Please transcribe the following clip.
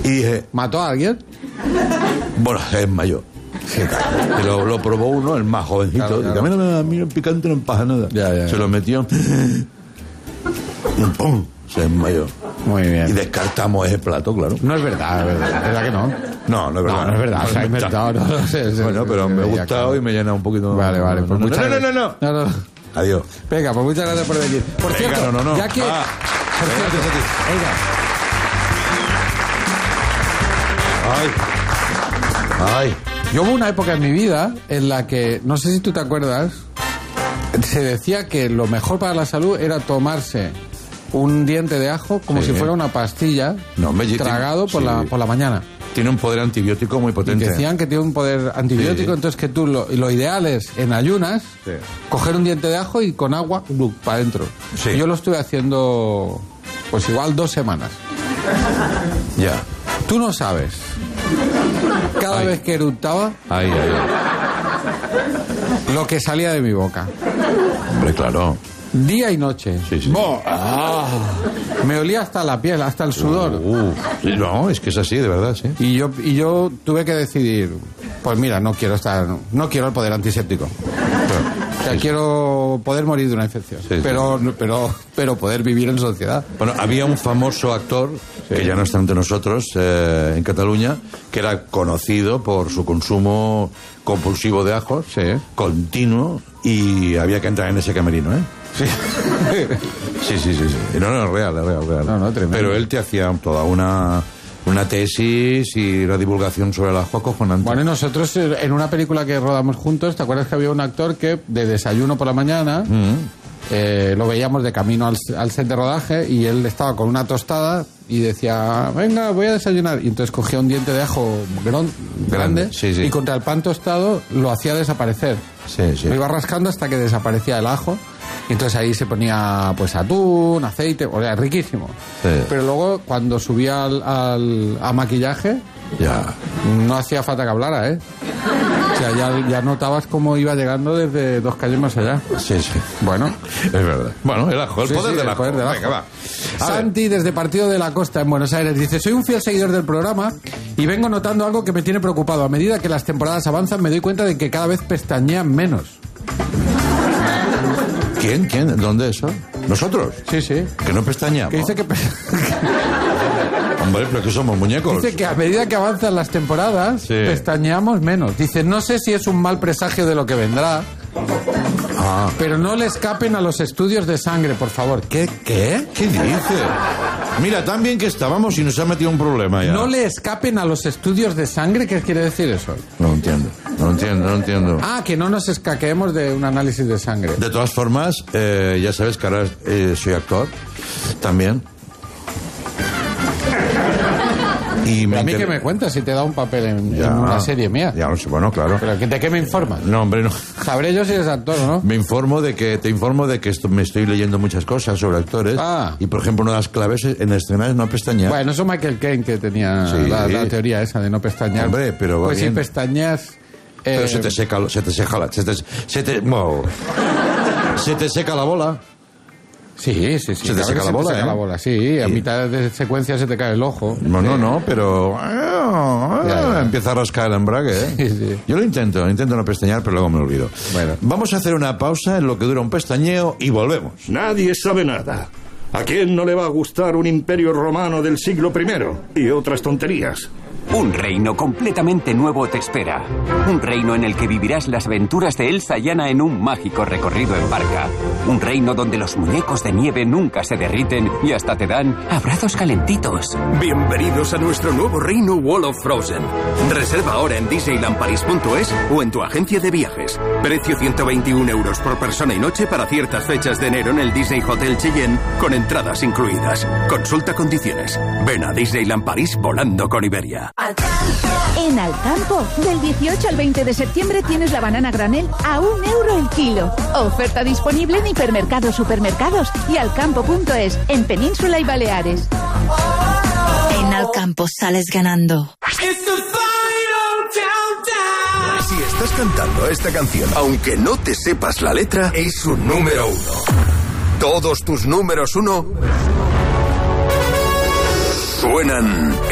Y dije... ¿Mató a alguien? Bueno, es mayor. Pero lo probó uno, el más jovencito. Claro. Dice, a mí el picante no me pasa nada. Ya. Se lo metió y ¡pum! Se desmayó. Muy bien. Y descartamos ese plato, claro. No es verdad que no. No es verdad. No es verdad. Se ha inventado. No sé, bueno, pero me ha gustado claro. Y me llena un poquito. Vale. Pues No. Adiós. Venga, pues muchas gracias por venir. Por Venga, cierto, no. ya que... Por cierto, Ay. Yo hubo una época en mi vida en la que, no sé si tú te acuerdas, se decía que lo mejor para la salud era tomarse un diente de ajo como si fuera una pastilla, tragado por la mañana. Tiene un poder antibiótico muy potente. Y decían que tiene un poder antibiótico, entonces que tú lo ideal es, en ayunas, coger un diente de ajo y con agua, para adentro. Sí. Yo lo estuve haciendo, pues igual 2 semanas. Ya. Tú no sabes. Cada vez que eructaba, lo que salía de mi boca. Hombre, claro. Día y noche. Sí. Me olía hasta la piel, hasta el sudor. No, es que es así, de verdad, sí. Y yo tuve que decidir, pues mira, no quiero el poder antiséptico. Quiero poder morir de una infección. Sí. Pero poder vivir en sociedad. Bueno, había un famoso actor, que ya no está entre nosotros, en Cataluña, que era conocido por su consumo compulsivo de ajos, continuo, y había que entrar en ese camerino, ¿eh? Sí. Sí. No, es real. No, tremendo. Pero él te hacía toda una tesis y la divulgación sobre el ajo acojonante. Bueno, y nosotros en una película que rodamos juntos, ¿te acuerdas que había un actor que de desayuno por la mañana lo veíamos de camino al set de rodaje y él estaba con una tostada y decía, venga, voy a desayunar, y entonces cogía un diente de ajo grande y contra el pan tostado lo hacía desaparecer. Lo iba rascando hasta que desaparecía el ajo. Y entonces ahí se ponía pues atún, aceite, o sea, riquísimo. Pero luego cuando subía a maquillaje, no hacía falta que hablara, ¿eh? O sea, ya notabas cómo iba llegando desde 2 calles más allá. Sí. Bueno, es verdad. Bueno, el ajo, el poder del ajo. Venga, va. Santi, desde Partido de la Costa, en Buenos Aires, dice, soy un fiel seguidor del programa y vengo notando algo que me tiene preocupado. A medida que las temporadas avanzan me doy cuenta de que cada vez pestañean menos. ¿Quién? ¿Dónde eso? ¿Nosotros? Sí. Que no pestañeamos. Que dice que... Hombre, pero que somos muñecos. Dice que a medida que avanzan las temporadas, pestañeamos menos. Dice, no sé si es un mal presagio de lo que vendrá, pero no le escapen a los estudios de sangre, por favor. ¿Qué? ¿Qué dice? Mira, tan bien que estábamos y nos ha metido un problema ya. No le escapen a los estudios de sangre, ¿qué quiere decir eso? No entiendo. Que no nos escaqueemos de un análisis de sangre. De todas formas, ya sabes que ahora soy actor también. Y a mí que me cuentas si te da un papel en una serie mía. Ya, bueno, claro. ¿Pero de qué me informas? No, hombre, no. Sabré yo si eres actor o no. Te informo de que me estoy leyendo muchas cosas sobre actores. Y, por ejemplo, una de las claves en escenas es no pestañear. Bueno, eso Michael Caine que tenía la teoría esa de no pestañear. Hombre, pero va pues bien. Si pestañeas... Pero se te seca la bola. Sí. Se te seca la bola, la bola, sí. A mitad de secuencia se te cae el ojo. No, pero... Empieza a rascar el embrague, ¿eh? Sí. Yo lo intento no pestañear, pero luego me olvido. Bueno. Vamos a hacer una pausa en lo que dura un pestañeo y volvemos. Nadie sabe nada. ¿A quién no le va a gustar un imperio romano del siglo I? Y otras tonterías. Un reino completamente nuevo te espera. Un reino en el que vivirás las aventuras de Elsa y Anna en un mágico recorrido en barca. Un reino donde los muñecos de nieve nunca se derriten y hasta te dan abrazos calentitos. Bienvenidos a nuestro nuevo reino Wall of Frozen. Reserva ahora en disneylandparis.es o en tu agencia de viajes. Precio 121 € por persona y noche para ciertas fechas de enero en el Disney Hotel Cheyenne con entradas incluidas. Consulta condiciones. Ven a Disneyland París volando con Iberia. En Alcampo, del 18 al 20 de septiembre tienes la banana granel a €1 el kilo. Oferta disponible en hipermercados, supermercados y alcampo.es, en Península y Baleares. En Alcampo sales ganando. Si estás cantando esta canción, aunque no te sepas la letra, es su número 1. Todos tus números 1 suenan